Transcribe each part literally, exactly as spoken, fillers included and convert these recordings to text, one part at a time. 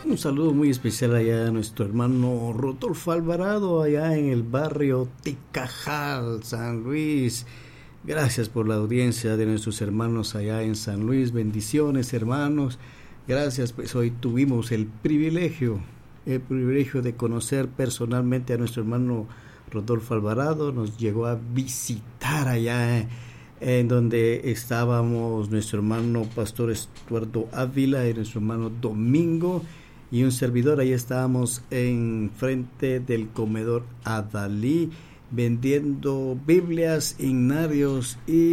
Un saludo muy especial allá a nuestro hermano Rodolfo Alvarado, allá en el barrio Ticajal, San Luis. Gracias por la audiencia de nuestros hermanos allá en San Luis. Bendiciones, hermanos. Gracias, pues hoy tuvimos el privilegio, el privilegio de conocer personalmente a nuestro hermano Rodolfo Alvarado. Nos llegó a visitar allá en donde estábamos nuestro hermano Pastor Estuardo Ávila y nuestro hermano Domingo y un servidor. Ahí estábamos en frente del comedor Adalí vendiendo Biblias, himnarios y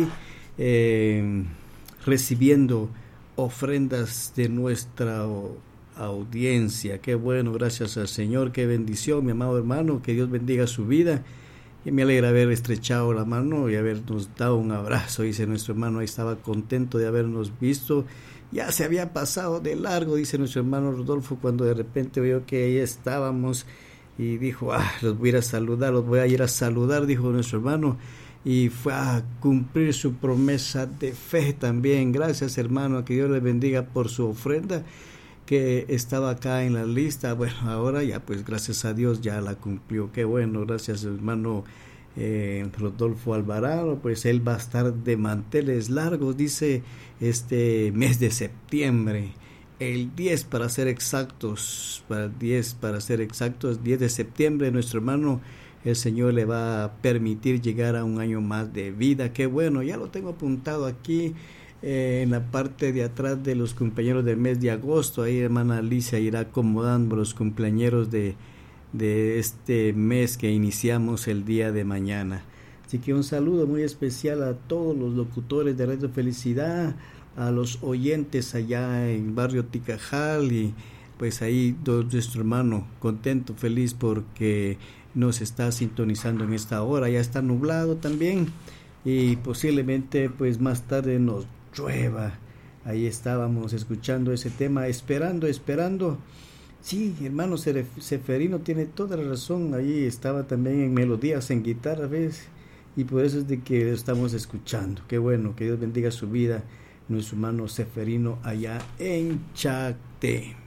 eh, recibiendo ofrendas de nuestra audiencia. Qué bueno, gracias al Señor, qué bendición, mi amado hermano, que Dios bendiga su vida. Y me alegra haber estrechado la mano y habernos dado un abrazo, dice nuestro hermano. Ahí estaba contento de habernos visto. Ya se había pasado de largo, dice nuestro hermano Rodolfo, cuando de repente vio que ahí estábamos y dijo, ah, los voy a ir a saludar, los voy a ir a saludar, dijo nuestro hermano, y fue a cumplir su promesa de fe también. Gracias, hermano, que Dios le bendiga por su ofrenda que estaba acá en la lista. Bueno, ahora ya pues gracias a Dios ya la cumplió. Qué bueno, gracias, hermano eh, Rodolfo Alvarado. Pues él va a estar de manteles largos, dice, este mes de septiembre, el diez para ser exactos, para el diez para ser exactos, diez de septiembre, nuestro hermano, el Señor le va a permitir llegar a un año más de vida. Qué bueno, ya lo tengo apuntado aquí eh, en la parte de atrás de los cumpleaños del mes de agosto. Ahí hermana Alicia irá acomodando los cumpleaños de, de este mes que iniciamos el día de mañana. Así que un saludo muy especial a todos los locutores de Radio Felicidad, a los oyentes allá en barrio Ticajal, y pues ahí nuestro hermano contento, feliz porque nos está sintonizando en esta hora. Ya está nublado también y posiblemente pues más tarde nos llueva. Ahí estábamos escuchando ese tema, esperando, esperando. Sí, hermano Seferino tiene toda la razón. Ahí estaba también en melodías, en guitarra, ¿ves? Y por eso es de que lo estamos escuchando. Qué bueno, que Dios bendiga su vida, nuestro hermano Seferino allá en Chacté.